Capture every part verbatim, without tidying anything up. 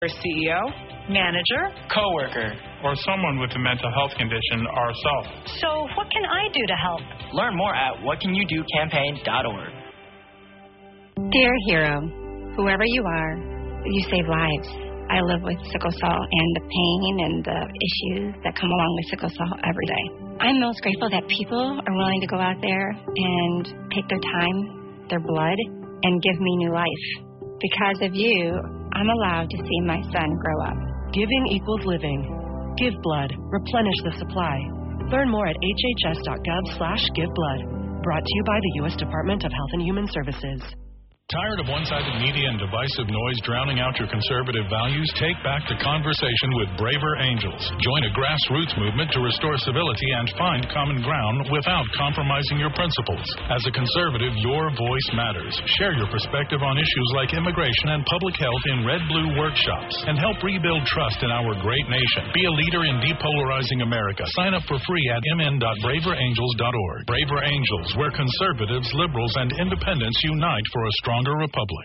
C E O, manager, coworker, or someone with a mental health condition ourselves. So what can I do to help? Learn more at what can you do campaign dot org. Dear hero, whoever you are, you save lives. I live with sickle cell and the pain and the issues that come along with sickle cell every day. I'm most grateful that people are willing to go out there and take their time, their blood, and give me new life. Because of you, I'm allowed to see my son grow up. Giving equals living. Give blood. Replenish the supply. Learn more at h h s dot gov slash give blood. Brought to you by the U S Department of Health and Human Services. Tired of one-sided media and divisive noise drowning out your conservative values? Take back the conversation with Braver Angels. Join a grassroots movement to restore civility and find common ground without compromising your principles. As a conservative, your voice matters. Share your perspective on issues like immigration and public health in Red Blue workshops and help rebuild trust in our great nation. Be a leader in depolarizing America. Sign up for free at m n dot braver angels dot org. Braver Angels, where conservatives, liberals, and independents unite for a strong republic.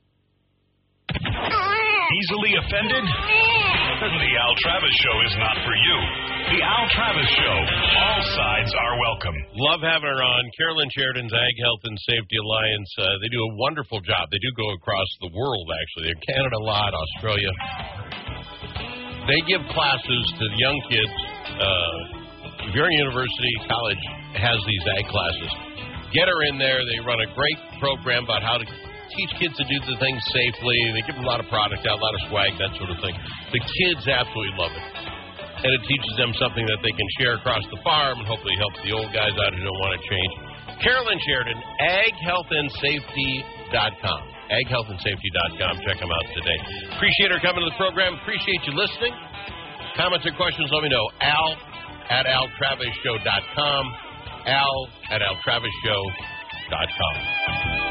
Easily offended? The Al Travis Show is not for you. The Al Travis Show. All sides are welcome. Love having her on. Carolyn Sheridan's Ag Health and Safety Alliance. Uh, they do a wonderful job. They do go across the world, actually. They're Canada a lot, Australia. They give classes to young kids. Uh, if you're in university, college has these ag classes. Get her in there. They run a great program about how to teach kids to do the things safely. They give them a lot of product out, a lot of swag, that sort of thing. The kids absolutely love it. And it teaches them something that they can share across the farm and hopefully help the old guys out who don't want to change. Carolyn Sheridan, ag health and safety dot com. ag health and safety dot com. Check them out today. Appreciate her coming to the program. Appreciate you listening. Comments or questions, let me know. Al at al travis show dot com. Al at al travis show dot com.